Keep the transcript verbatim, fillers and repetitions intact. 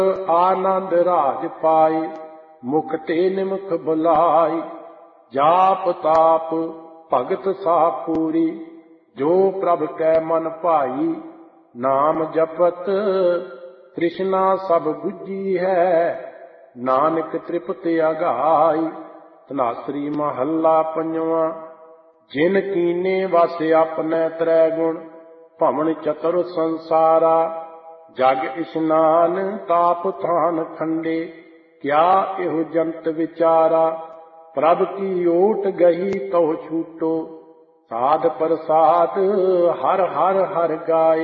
आनंद राज पाई, मुक्ति निमुख बुलाई। जाप ताप भगत सा पूरी, जो प्रभ कै मन भाई। नाम जपत तृष्णा सब बुझी है, नानक तृप्त अघाई। धनासरी महला पंजवा। जिन कीने वस अपने त्रै गुण, भवन चतुर संसारा। जग इशनान ताप थान खंडे, क्या एहो जंत विचारा। प्रभ की ओट गही कहो छूटो, साध प्रसाद हर हर हर गाय।